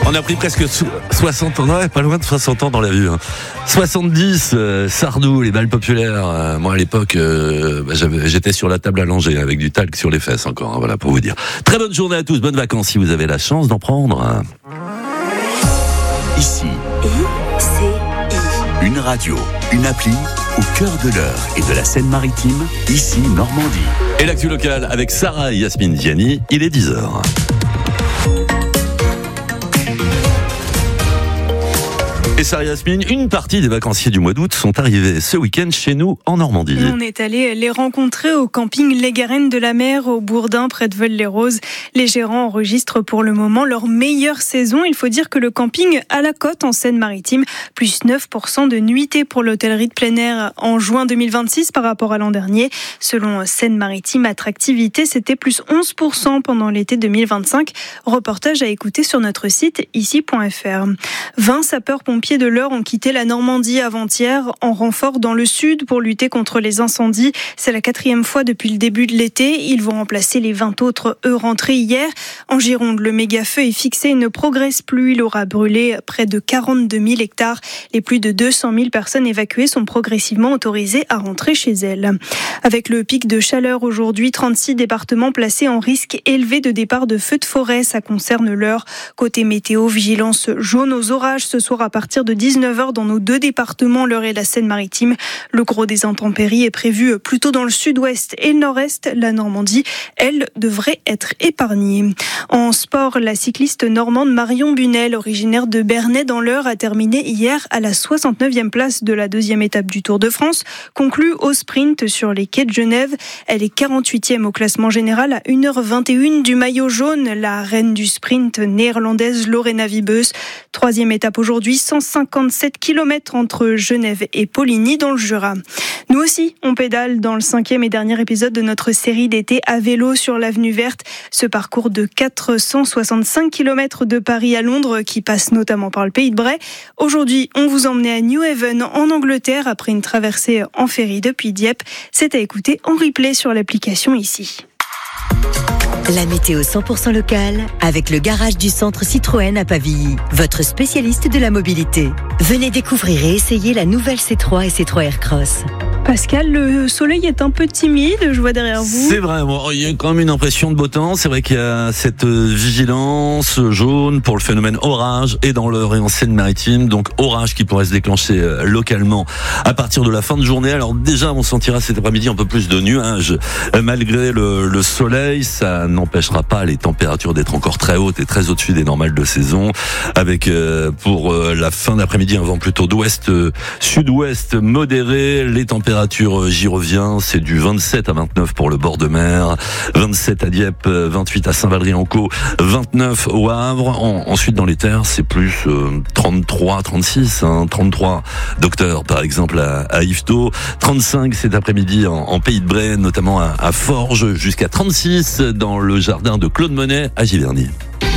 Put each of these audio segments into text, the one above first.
On a pris presque 60 ans, non, pas loin de 60 ans dans la vue. 70, Sardou, les balles populaires. Moi à l'époque, j'étais sur la table à langer avec du talc sur les fesses encore. Voilà pour vous dire. Très bonne journée à tous, bonnes vacances si vous avez la chance d'en prendre. Ici, ICI. Une radio, une appli au cœur de l'Eure et de la Seine-Maritime, ici Normandie. Et l'actu locale avec Sarah et Yasmine Diani, il est 10h. Et Sarah Yasmine, une partie des vacanciers du mois d'août sont arrivés ce week-end chez nous en Normandie. On est allé les rencontrer au camping Les Garennes de la Mer, au Bourdin, près de Veules-les-Roses. Les gérants enregistrent pour le moment leur meilleure saison. Il faut dire que le camping à la côte en Seine-Maritime, plus 9% de nuitées pour l'hôtellerie de plein air en juin 2026 par rapport à l'an dernier. Selon Seine-Maritime Attractivité, c'était plus 11% pendant l'été 2025. Reportage à écouter sur notre site ici.fr. 20 sapeurs-pompiers de l'Eure ont quitté la Normandie avant-hier en renfort dans le sud pour lutter contre les incendies. C'est la 4e fois depuis le début de l'été. Ils vont remplacer les 20 autres, eux, rentrés hier. En Gironde, le méga-feu est fixé et ne progresse plus. Il aura brûlé près de 42 000 hectares. Les plus de 200 000 personnes évacuées sont progressivement autorisées à rentrer chez elles. Avec le pic de chaleur aujourd'hui, 36 départements placés en risque élevé de départ de feux de forêt. Ça concerne l'Eure. Côté météo, vigilance jaune aux orages ce soir à partir de 19h dans nos 2 départements, l'Eure et la Seine-Maritime. Le gros des intempéries est prévu plutôt dans le sud-ouest et le nord-est. La Normandie, elle, devrait être épargnée. En sport, la cycliste normande Marion Bunel, originaire de Bernay dans l'Eure, a terminé hier à la 69e place de la 2e étape du Tour de France, conclue au sprint sur les quais de Genève. Elle est 48e au classement général à 1h21 du maillot jaune. La reine du sprint néerlandaise Lorena Wiebes. 3e étape aujourd'hui, 157 km entre Genève et Poligny dans le Jura. Nous aussi, on pédale dans le 5e et dernier épisode de notre série d'été à vélo sur l'avenue verte. Ce parcours de 465 km de Paris à Londres qui passe notamment par le Pays de Bray. Aujourd'hui, on vous emmenait à New Haven en Angleterre après une traversée en ferry depuis Dieppe. C'est à écouter en replay sur l'application ici. La météo 100% locale avec le garage du centre Citroën à Pavilly, votre spécialiste de la mobilité. Venez découvrir et essayer la nouvelle C3 et C3 Aircross. Pascal, le soleil est un peu timide, je vois derrière vous. C'est vrai, bon, il y a quand même une impression de beau temps. C'est vrai qu'il y a cette vigilance jaune pour le phénomène orage et dans l'Eure et en Seine-Maritime. Donc orage qui pourrait se déclencher localement à partir de la fin de journée. Alors déjà, on sentira cet après-midi un peu plus de nuages. Malgré le soleil, ça n'empêchera pas les températures d'être encore très hautes et très au-dessus des normales de saison. Avec pour la fin d'après-midi un vent plutôt d'ouest, sud-ouest modéré. Les températures, j'y reviens, c'est du 27 à 29 pour le bord de mer, 27 à Dieppe, 28 à Saint-Valery-en-Caux, 29 au Havre. Ensuite dans les terres, c'est plus 33, 36, 33 Docteur par exemple à Yvetot, 35 cet après-midi en Pays de Bray, notamment à Forges, jusqu'à 36 dans le jardin de Claude Monet à Giverny.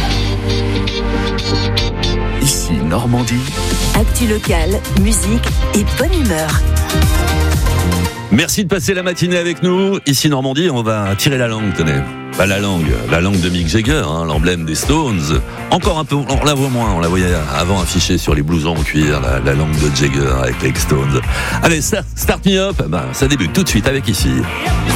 Ici Normandie. Actu locale, musique et bonne humeur. Merci de passer la matinée avec nous. Ici Normandie, on va tirer la langue, tenez. Pas la langue de Mick Jagger, l'emblème des Stones. Encore un peu, on la voit moins, on la voyait avant affichée sur les blousons en cuir, la langue de Jagger avec les Stones. Allez, Start Me Up, ça débute tout de suite avec ici.